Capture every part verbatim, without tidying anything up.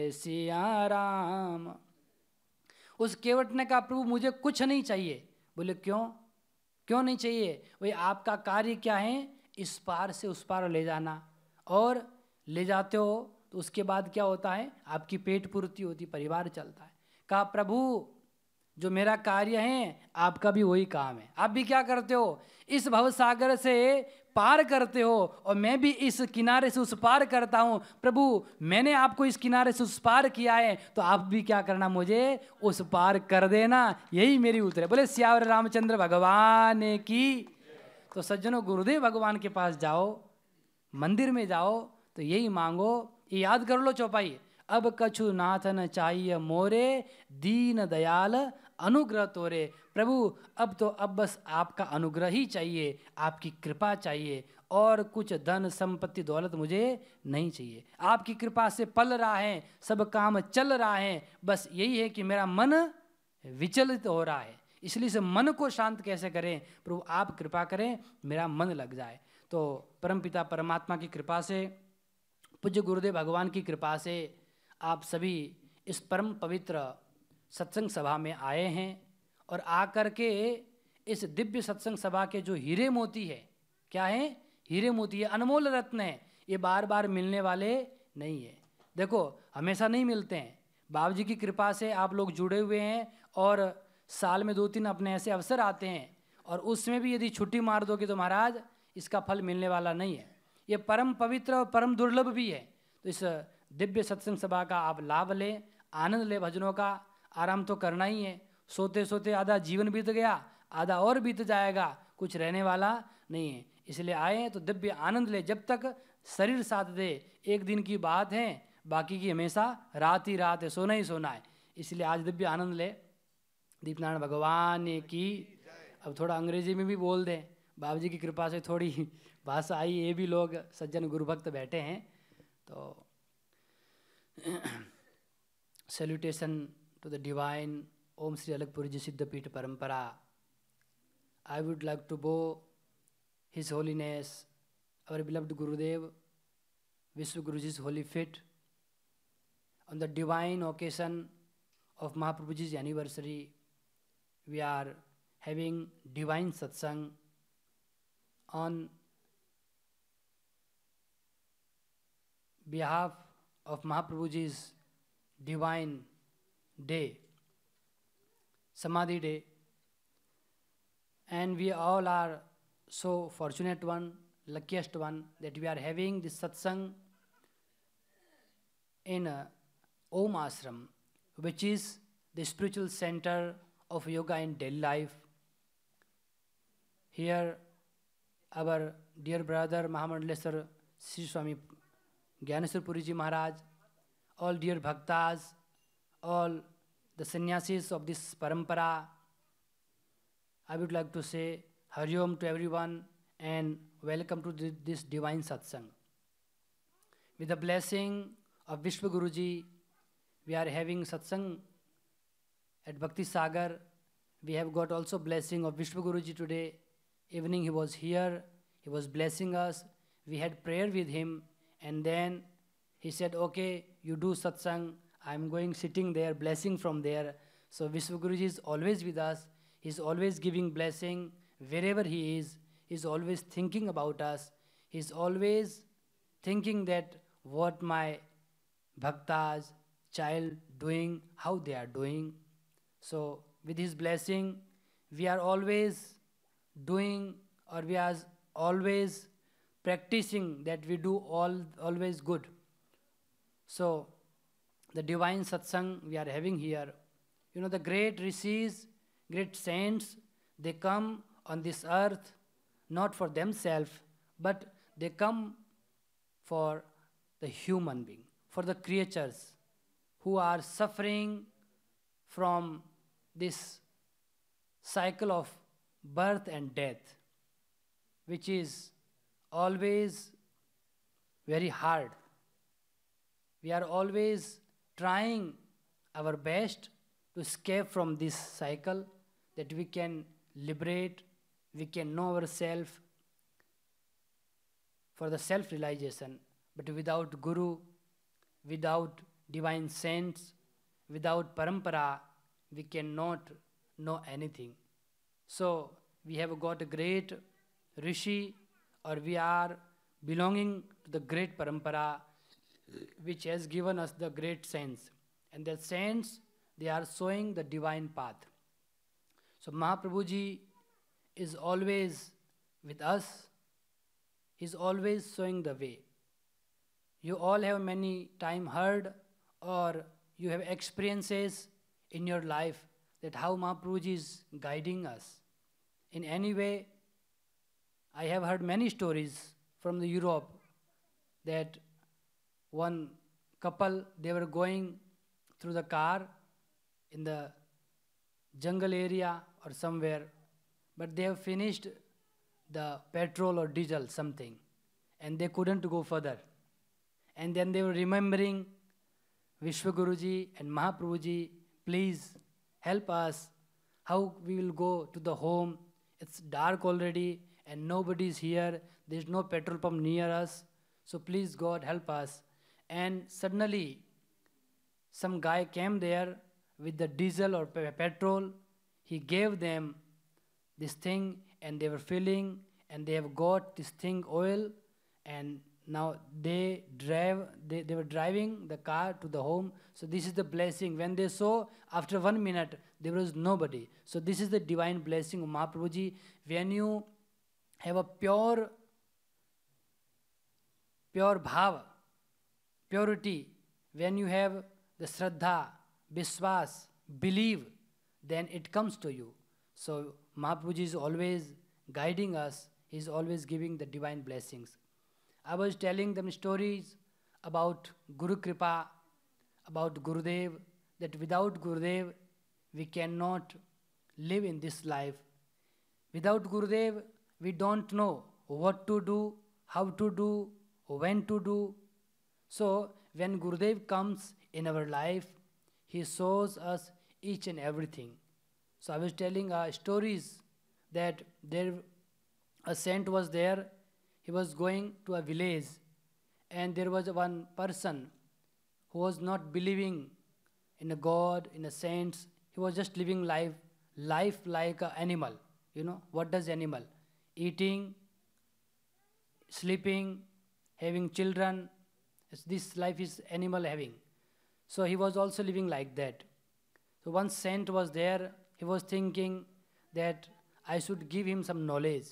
सिया राम। उस केवट ने कहा प्रभु मुझे कुछ नहीं चाहिए। बोले क्यों क्यों नहीं चाहिए? भाई आपका कार्य क्या है? इस पार से उस पार ले जाना, और ले जाते हो तो उसके बाद क्या होता है? आपकी पेट पूर्ति होती, परिवार चलता है। कहा प्रभु जो मेरा कार्य है आपका भी वही काम है, आप भी क्या करते हो? इस भव सागर से पार करते हो और मैं भी इस किनारे से उस पार करता हूँ। प्रभु मैंने आपको इस किनारे से उस पार किया है तो आप भी क्या करना, मुझे उस पार कर देना, यही मेरी उत्तर है। बोले सियावर रामचंद्र भगवान की। तो सज्जनों गुरुदेव भगवान के पास जाओ, मंदिर में जाओ तो यही मांगो, ये याद कर लो चौपाई। अब कछु नाथन चाहिए मोरे, दीन दयाल अनुग्रह तोरे। प्रभु अब तो अब बस आपका अनुग्रह ही चाहिए, आपकी कृपा चाहिए, और कुछ धन संपत्ति दौलत मुझे नहीं चाहिए। आपकी कृपा से पल रहा है, सब काम चल रहा है, बस यही है कि मेरा मन विचलित हो रहा है, इसलिए से मन को शांत कैसे करें? प्रभु आप कृपा करें, मेरा मन लग जाए। तो परमपिता परमात्मा की कृपा से, पूज्य गुरुदेव भगवान की कृपा से आप सभी इस परम पवित्र सत्संग सभा में आए हैं, और आकर के इस दिव्य सत्संग सभा के जो हीरे मोती है, क्या है? हीरे मोती है, अनमोल रत्न है, ये बार बार मिलने वाले नहीं है। देखो हमेशा नहीं मिलते हैं, बाबा जी की कृपा से आप लोग जुड़े हुए हैं, और साल में दो तीन अपने ऐसे अवसर आते हैं, और उसमें भी यदि छुट्टी मार दोगे तो महाराज इसका फल मिलने वाला नहीं है। ये परम पवित्र और परम दुर्लभ भी है। तो इस दिव्य सत्संग सभा का आप लाभ लें, आनंद लें। भजनों का आराम तो करना ही है, सोते सोते आधा जीवन बीत गया, आधा और बीत जाएगा, कुछ रहने वाला नहीं है। इसलिए आए तो दिव्य आनंद ले, जब तक शरीर साथ दे। एक दिन की बात है, बाकी की हमेशा रात ही रात है, सोना ही सोना है। इसलिए आज दिव्य आनंद ले। दीपनारायण भगवान की। अब थोड़ा अंग्रेजी में भी बोल दें, बाबा जी की कृपा से थोड़ी भाषा आई, ये भी लोग सज्जन गुरुभक्त बैठे हैं। तो सैल्यूटेशन टू द डिवाइन ओम श्री अलगपुरी जी सिद्धपीठ परंपरा। आई वुड लाइक टू बो his holiness our beloved Gurudev, Vishwa Guruji's holy feet on the divine occasion of Mahaprabhuji's anniversary. We are having divine satsang on behalf of Mahaprabhuji's divine day, Samadhi day, and we all are so fortunate one, luckiest one, that we are having this satsang in uh, Om Ashram, which is the spiritual center of yoga in daily life. Here, our dear brother Mahamandaleshwar Sri Swami Gyaneshwar Puri Ji Maharaj, all dear bhaktas, all the sannyasis of this parampara, I would like to say Hari Om to everyone and welcome to this divine satsang. With the blessing of Vishwa Guruji, we are having satsang at Bhakti Sagar. We have got also blessing of Vishwa Guruji today. Evening he was here, he was blessing us. We had prayer with him, and then he said, okay, you do satsang. I am going sitting there, blessing from there. So Vishwa Guruji is always with us. He is always giving blessing wherever he is. He is always thinking about us. He is always thinking that what my bhaktas, child doing, how they are doing. So with his blessing, we are always doing, or we are always practicing that we do all always good. So the divine satsang we are having here, you know, the great rishis, great saints, they come on this earth not for themselves, but they come for the human being, for the creatures who are suffering from this cycle of birth and death, which is always very hard. We are always trying our best to escape from this cycle, that we can liberate, we can know ourselves for the self-realization. But without Guru, without divine saints. Without parampara, we cannot know anything. So we have got a great rishi, or we are belonging to the great parampara, which has given us the great saints. And the saints, they are showing the divine path. So Mahaprabhuji is always with us. He's always showing the way. You all have many time heard, or you have experiences in your life that how Mahaprabhuji is guiding us. In any way, I have heard many stories from the Europe that one couple, they were going through the car in the jungle area or somewhere, but they have finished the petrol or diesel something, and they couldn't go further. And then they were remembering Vishwaguruji and Mahaprabhuji, please help us, how we will go to the home. It's dark already and nobody is here. There's no petrol pump near us. So please God help us. And suddenly some guy came there with the diesel or pe- petrol. He gave them this thing and they were filling and they have got this thing oil, and now they drive they, they were driving the car to the home. So this is the blessing. When they saw, after one minute there was nobody. So this is the divine blessing of Mahaprabhuji. When you have a pure pure bhava, purity, when you have the shraddha, viswas, believe, then it comes to you. So Mahaprabhuji is always guiding us. He is always giving the divine blessings. I was telling them stories about Guru Kripa, about Gurudev, that without Gurudev, we cannot live in this life. Without Gurudev, we don't know what to do, how to do, when to do. So when Gurudev comes in our life, he shows us each and everything. So I was telling uh, stories that there a saint was there. He was going to a village, and there was one person who was not believing in a God, in a saints. He was just living life, life like an animal. You know, what does animal? Eating, sleeping, having children. This life is animal having. So he was also living like that. So one saint was there. He was thinking that I should give him some knowledge.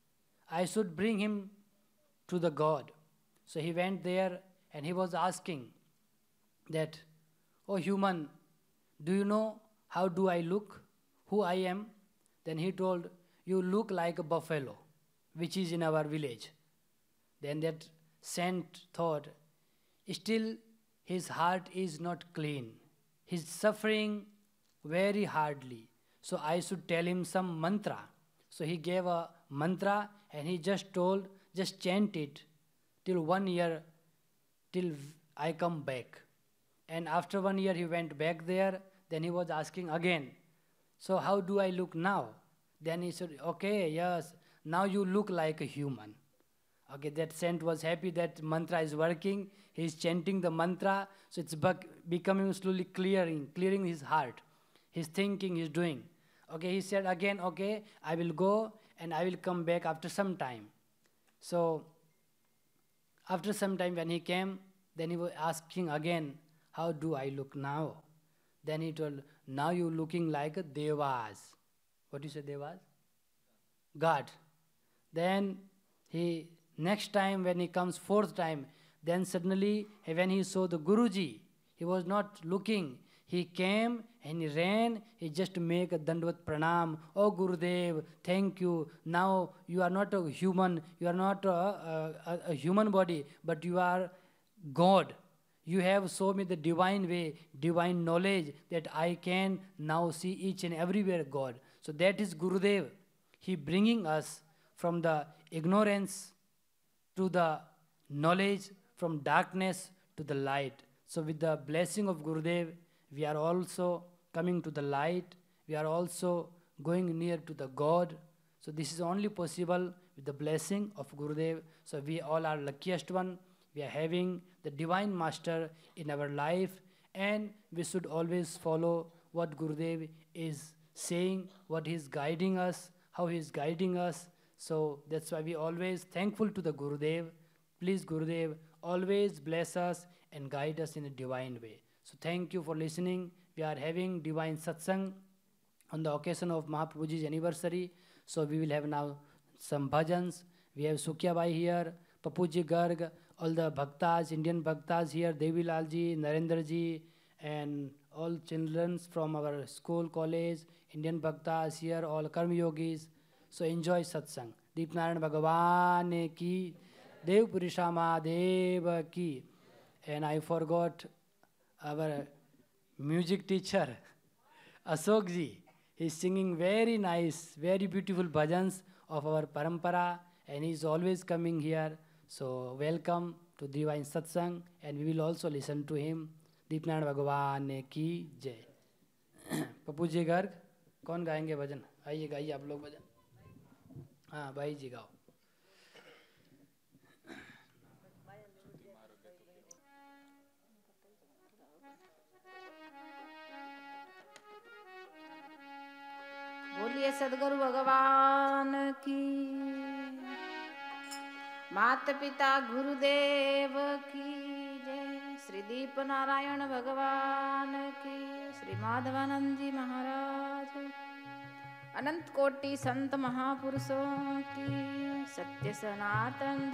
I should bring him to the God. So he went there and he was asking that, oh human, do you know how do I look, who I am? Then he told, you look like a buffalo, which is in our village. Then that saint thought, still his heart is not clean. He's suffering very hardly. So I should tell him some mantra. So he gave a mantra and he just told, just chant it till one year, till I come back. And after one year he went back there. Then he was asking again, so how do I look now? Then he said, okay, yes, now you look like a human. Okay, that saint was happy that mantra is working. He is chanting the mantra, so it's becoming slowly clearing, clearing his heart. His thinking, he's doing. Okay, he said again, okay, I will go and I will come back after some time. So after some time when he came, then he was asking again, how do I look now? Then he told, now you're looking like a devas. What do you say, devas? God. Then he, next time when he comes fourth time, then suddenly when he saw the Guruji, he was not looking. He came and he ran, he just make a Dandvat Pranam. Oh Gurudev, thank you. Now you are not a human, you are not a, a, a human body, but you are God. You have shown me the divine way, divine knowledge that I can now see each and everywhere God. So that is Gurudev. He bringing us from the ignorance to the knowledge, from darkness to the light. So with the blessing of Gurudev, we are also coming to the light. We are also going near to the God. So this is only possible with the blessing of Gurudev. So we all are luckiest one. We are having the divine master in our life. and we should always follow what Gurudev is saying, what he is guiding us, how he is guiding us. So that's why we always thankful to the Gurudev. Please Gurudev, always bless us and guide us in a divine way. So thank you for listening. We are having divine satsang on the occasion of Mahaprabhuji's anniversary. So we will have now some bhajans. We have Sukya Bai here, Papuji Garg, all the bhaktas, Indian bhaktas here, Devi Lalji, Narendra ji, and all children from our school, college, Indian bhaktas here, all Karma Yogis. So enjoy satsang. Deep Narayan Bhagavan ki, Dev Purusha Mahadev ki. And I forgot our music teacher, Ashok ji. He's singing very nice, very beautiful bhajans of our parampara, and he's always coming here. So welcome to Divine Satsang, and we will also listen to him. Deep Narayan Bhagavan ki jai. Pappu ji Garg कौन गाएंगे भजन? आइए गाइए आप लोग भजन. हाँ भाई जी गाओ. बोलिए सदगुरु भगवान की, माता पिता गुरुदेव की जय. श्री दीप नारायण भगवान की, श्री माधवानंद जी महाराज, अनंत कोटि संत महापुरुषों की, सत्य सनातन